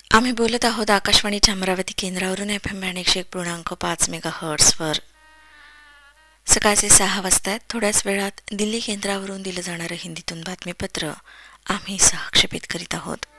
आम्ही बोलत आहोत आकाशवाणीच्या अमरावती केंद्रावरून FM 101.5 मेगाहर्ट्झवर. सकाळचे 6 वाजता आहेत. थोड्याच वेळात दिल्ली केंद्रावरून दिलं जाणारं हिंदीतून बातमीपत्र आम्ही सहक्षेपित करीत आहोत.